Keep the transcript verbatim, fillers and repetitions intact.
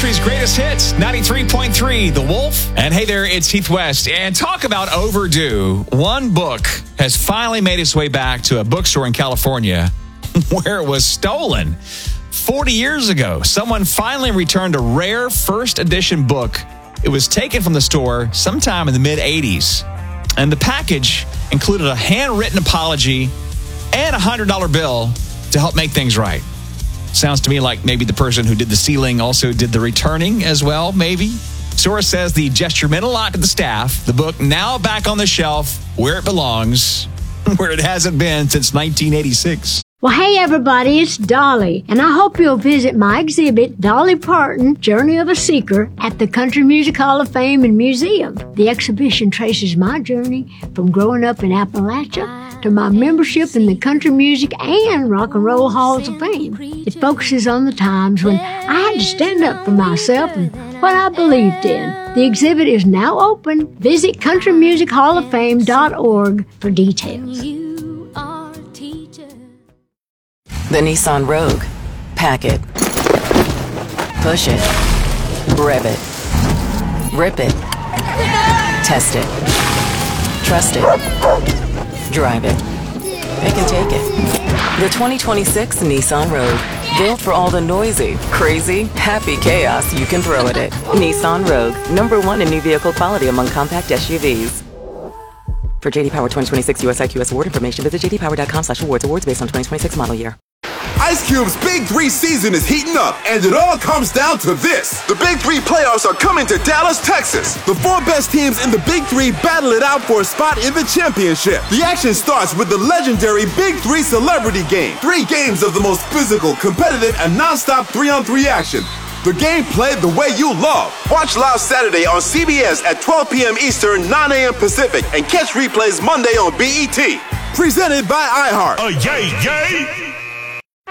country's greatest hits, ninety-three point three, The Wolf. And hey there, it's Heath West. And talk about overdue. One book has finally made its way back to a bookstore in California where it was stolen. forty years ago, someone finally returned a rare first edition book. It was taken from the store sometime in the mid-eighties. And the package included a handwritten apology and a one hundred dollar bill to help make things right. Sounds to me like maybe the person who did the sealing also did the returning as well, maybe. Source says the gesture meant a lot to the staff. The book now back on the shelf where it belongs, where it hasn't been since nineteen eighty-six. Well, hey, everybody, it's Dolly, and I hope you'll visit my exhibit, Dolly Parton, Journey of a Seeker, at the Country Music Hall of Fame and Museum. The exhibition traces my journey from growing up in Appalachia to my membership in the Country Music and Rock and Roll Halls of Fame. It focuses on the times when I had to stand up for myself and what I believed in. The exhibit is now open. Visit country music hall of fame dot org for details. The Nissan Rogue. Pack it. Push it. Rev it. Rip it. Test it. Trust it. Drive it. Pick and take it. The twenty twenty-six Nissan Rogue. Built for all the noisy, crazy, happy chaos you can throw at it. Nissan Rogue. Number one in new vehicle quality among compact S U Vs. For J D Power twenty twenty-six U S I Q S award information, visit j d power dot com slash awards. Awards based on twenty twenty-six model year. Ice Cube's Big Three season is heating up, and it all comes down to this. The Big Three playoffs are coming to Dallas, Texas. The four best teams in the Big Three battle it out for a spot in the championship. The action starts with the legendary Big Three Celebrity Game. Three games of the most physical, competitive, and non-stop three-on-three action. The game played the way you love. Watch live Saturday on C B S at twelve p.m. Eastern, nine a.m. Pacific, and catch replays Monday on B E T. Presented by iHeart. Uh, yay, yay!